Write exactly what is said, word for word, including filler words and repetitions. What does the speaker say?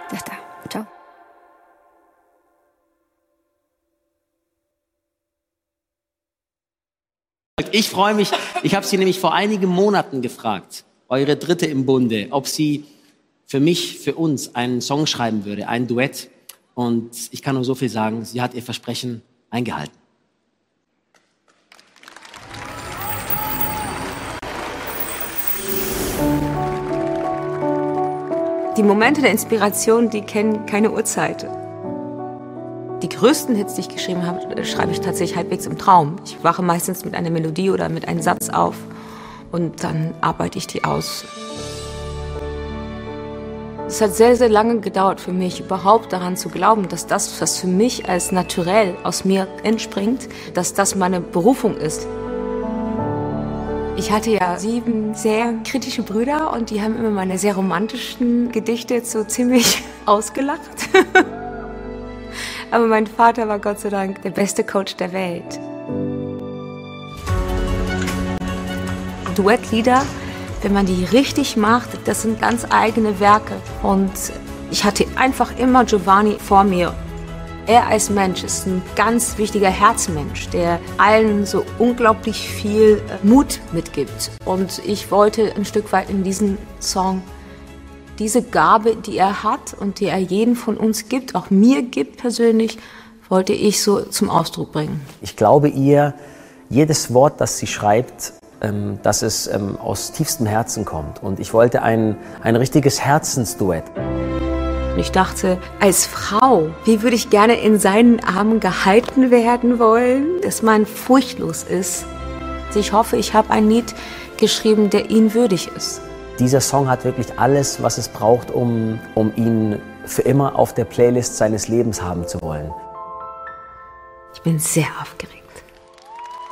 Ya está. Ciao. Ich freue mich, ich habe Sie nämlich vor einigen Monaten gefragt, eure Dritte im Bunde, ob sie für mich, für uns einen Song schreiben würde, ein Duett. Und ich kann nur so viel sagen, sie hat ihr Versprechen eingehalten. Die Momente der Inspiration, die kennen keine Uhrzeit. Die größten Hits, die ich geschrieben habe, schreibe ich tatsächlich halbwegs im Traum. Ich wache meistens mit einer Melodie oder mit einem Satz auf und dann arbeite ich die aus. Es hat sehr, sehr lange gedauert für mich, überhaupt daran zu glauben, dass das, was für mich als naturell aus mir entspringt, dass das meine Berufung ist. Ich hatte ja sieben sehr kritische Brüder und die haben immer meine sehr romantischen Gedichte so ziemlich ausgelacht. Aber mein Vater war Gott sei Dank der beste Coach der Welt. Duettlieder, wenn man die richtig macht, das sind ganz eigene Werke. Und ich hatte einfach immer Giovanni vor mir. Er als Mensch ist ein ganz wichtiger Herzmensch, der allen so unglaublich viel Mut mitgibt. Und ich wollte ein Stück weit in diesem Song diese Gabe, die er hat und die er jedem von uns gibt, auch mir gibt persönlich, wollte ich so zum Ausdruck bringen. Ich glaube ihr, jedes Wort, das sie schreibt, ähm, dass es ähm, aus tiefstem Herzen kommt. Und ich wollte ein, ein richtiges Herzensduett. Ich dachte, als Frau, wie würde ich gerne in seinen Armen gehalten werden wollen, dass man furchtlos ist. Ich hoffe, ich habe ein Lied geschrieben, der ihn würdig ist. Dieser Song hat wirklich alles, was es braucht, um, um ihn für immer auf der Playlist seines Lebens haben zu wollen. Ich bin sehr aufgeregt.